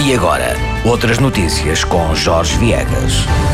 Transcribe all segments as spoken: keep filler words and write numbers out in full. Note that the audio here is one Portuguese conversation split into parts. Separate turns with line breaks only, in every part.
E agora, outras notícias com Jorge Viegas.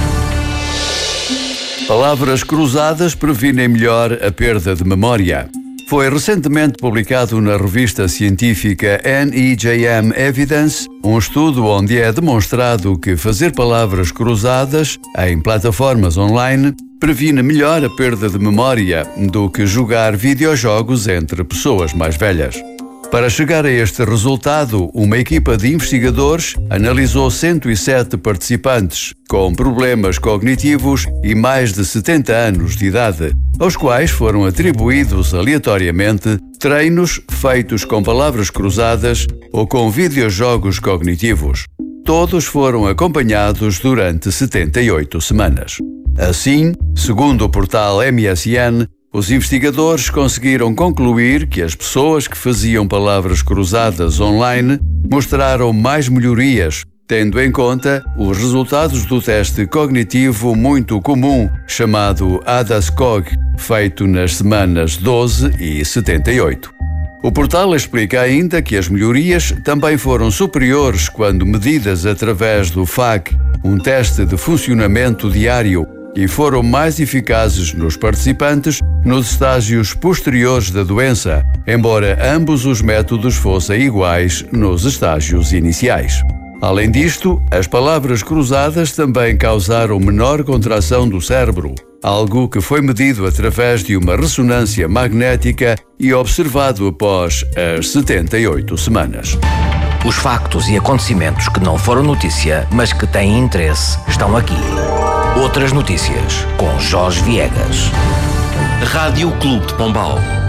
Palavras cruzadas previnem melhor a perda de memória. Foi recentemente publicado na revista científica N E J M Evidence um estudo onde é demonstrado que fazer palavras cruzadas em plataformas online previne melhor a perda de memória do que jogar videojogos entre pessoas mais velhas. Para chegar a este resultado, uma equipa de investigadores analisou cento e sete participantes com problemas cognitivos e mais de setenta anos de idade, aos quais foram atribuídos aleatoriamente treinos feitos com palavras cruzadas ou com videojogos cognitivos. Todos foram acompanhados durante setenta e oito semanas. Assim, segundo o portal M S N, os investigadores conseguiram concluir que as pessoas que faziam palavras cruzadas online mostraram mais melhorias, tendo em conta os resultados do teste cognitivo muito comum, chamado ADAS-Cog, feito nas semanas doze e setenta e oito. O portal explica ainda que as melhorias também foram superiores quando medidas através do F A Q, um teste de funcionamento diário, e foram mais eficazes nos participantes nos estágios posteriores da doença, embora ambos os métodos fossem iguais nos estágios iniciais. Além disto, as palavras cruzadas também causaram menor contração do cérebro, algo que foi medido através de uma ressonância magnética e observado após as setenta e oito semanas.
Os factos e acontecimentos que não foram notícia, mas que têm interesse, estão aqui. Outras notícias com Jorge Viegas.
Rádio Clube de Pombal.